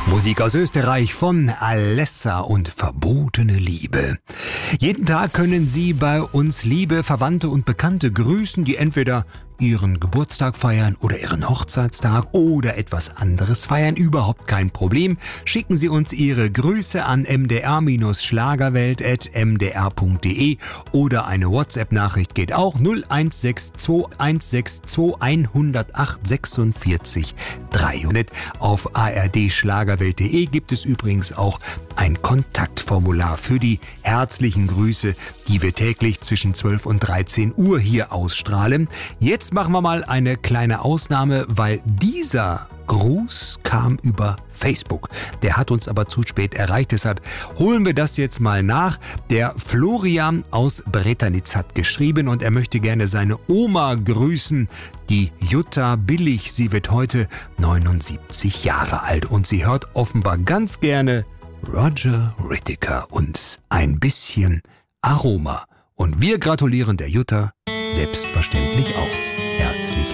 Musik aus Österreich von Alessa und Verbotene Liebe. Jeden Tag können Sie bei uns liebe Verwandte und Bekannte grüßen, die entweder ihren Geburtstag feiern oder ihren Hochzeitstag oder etwas anderes feiern. Überhaupt kein Problem. Schicken Sie uns Ihre Grüße an mdr-schlagerwelt@mdr.de oder eine WhatsApp-Nachricht geht auch 0162 162 108 46 300. Auf ardschlagerwelt.de gibt es übrigens auch ein Kontaktformular für die herzlichen Grüße, die wir täglich zwischen 12 und 13 Uhr hier ausstrahlen. Jetzt machen wir mal eine kleine Ausnahme, weil dieser Gruß kam über Facebook. Der hat uns aber zu spät erreicht, deshalb holen wir das jetzt mal nach. Der Florian aus Bretanitz hat geschrieben und er möchte gerne seine Oma grüßen, die Jutta Billig. Sie wird heute 79 Jahre alt und sie hört offenbar ganz gerne Roger Whittaker und ein bisschen Aroma. Und wir gratulieren der Jutta selbstverständlich auch.